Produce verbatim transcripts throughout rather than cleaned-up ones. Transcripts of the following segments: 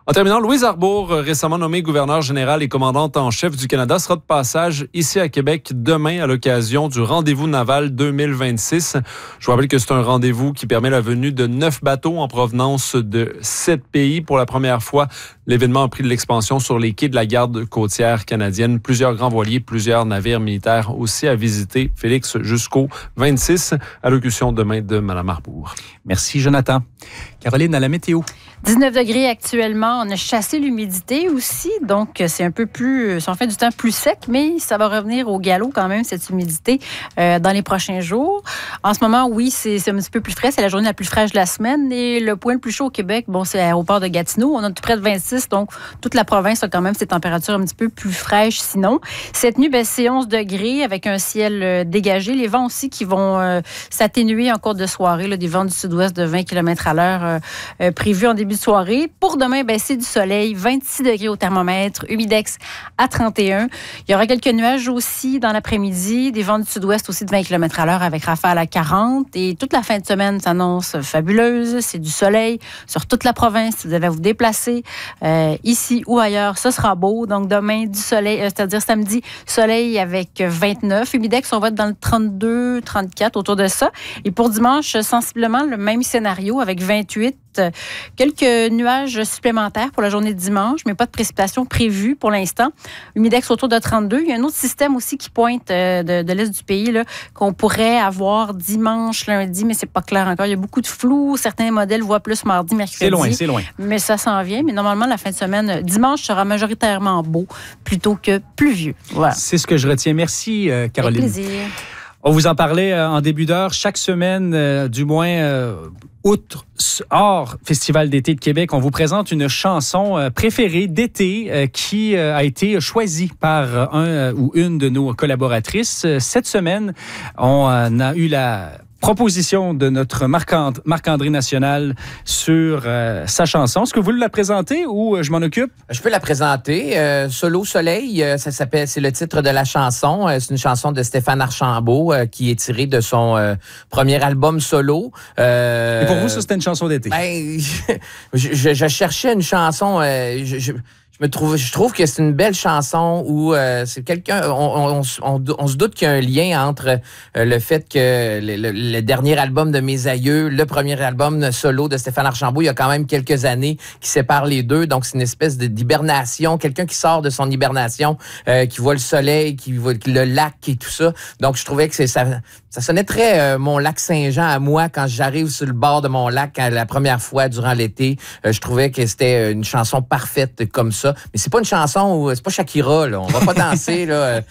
En terminant, Louise Arbour, récemment nommée gouverneure générale et commandante en chef du Canada, sera de passage ici à Québec demain à l'occasion du rendez-vous naval deux mille vingt-six. Je vous rappelle que c'est un rendez-vous qui permet la venue de neuf bateaux en provenance de sept pays. Pour la première fois, l'événement a pris de l'expansion sur les quais de la garde côtière canadienne. Plusieurs grands voiliers, plusieurs navires militaires aussi à visiter, Félix, jusqu'au vingt-six. Allocution demain de Mme Arbour. Merci, Jonathan. Caroline, à la météo. dix-neuf degrés actuellement. On a chassé l'humidité aussi, donc c'est un peu plus, ça en fait du temps plus sec, mais ça va revenir au galop quand même, cette humidité, euh, dans les prochains jours. En ce moment, oui, c'est, c'est un petit peu plus frais. C'est la journée la plus fraîche de la semaine. Et le point le plus chaud au Québec, bon, c'est l'aéroport de Gatineau. On a tout près de vingt-six, donc toute la province a quand même ces températures un petit peu plus fraîches sinon. Cette nuit, ben, c'est onze degrés avec un ciel euh, dégagé. Les vents aussi qui vont euh, s'atténuer en cours de soirée, là, des vents du sud-ouest de vingt kilomètres à l'heure euh, euh, prévus en début de soirée. Pour demain, ben, c'est du soleil, vingt-six degrés au thermomètre, humidex à trente et un. Il y aura quelques nuages aussi dans l'après-midi, des vents du sud-ouest aussi de vingt kilomètres à l'heure avec rafales à quarante. Et toute la fin de semaine s'annonce fabuleuse. C'est du soleil sur toute la province. Si vous devez vous déplacer euh, ici ou ailleurs, ce sera beau. Donc demain, du soleil, euh, c'est-à-dire samedi, soleil avec vingt-neuf. Humidex, on va être dans le trente-deux, trente-quatre, autour de ça. Et pour dimanche, sensiblement le même scénario avec vingt-huit. Quelques nuages supplémentaires pour la journée de dimanche, mais pas de précipitations prévues pour l'instant. Humidex autour de trente-deux. Il y a un autre système aussi qui pointe euh, de, de l'est du pays là, qu'on pourrait avoir dimanche, lundi, mais c'est pas clair encore. Il y a beaucoup de flou. Certains modèles voient plus mardi, mercredi. C'est loin, c'est loin. Mais ça s'en vient. Mais normalement, la fin de semaine, dimanche sera majoritairement beau plutôt que pluvieux. Voilà. C'est ce que je retiens. Merci, euh, Caroline. Avec plaisir. On vous en parlait euh, en début d'heure. Chaque semaine, euh, du moins... Euh, Outre, hors Festival d'été de Québec, on vous présente une chanson préférée d'été qui a été choisie par un ou une de nos collaboratrices. Cette semaine, on a eu la proposition de notre Marc-And- Marc-André National sur euh, sa chanson. Est-ce que vous voulez la présenter ou euh, je m'en occupe? Je peux la présenter. Euh, Solo Soleil, euh, ça s'appelle, c'est le titre de la chanson. Euh, c'est une chanson de Stéphane Archambault euh, qui est tirée de son euh, premier album solo. Euh, Et pour vous, ça, c'était une chanson d'été? Ben, je, je, je cherchais une chanson... Euh, je, je, Je, me trouve, je trouve que c'est une belle chanson où euh, c'est quelqu'un. On, on, on, on se doute qu'il y a un lien entre euh, le fait que le, le, le dernier album de Mes Aïeux, le premier album solo de Stéphane Archambault, il y a quand même quelques années qui séparent les deux. Donc, c'est une espèce de, d'hibernation. Quelqu'un qui sort de son hibernation, euh, qui voit le soleil, qui voit le lac et tout ça. Donc, je trouvais que c'est ça. Ça sonnait très euh, mon lac Saint-Jean à moi quand j'arrive sur le bord de mon lac la première fois durant l'été. Euh, je trouvais que c'était une chanson parfaite comme ça. Mais c'est pas une chanson où c'est pas Shakira, là. On va pas danser là, euh,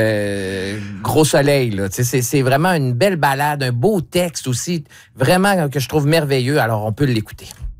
euh, gros soleil. Là. C'est, c'est vraiment une belle balade, un beau texte aussi, vraiment que je trouve merveilleux. Alors on peut l'écouter.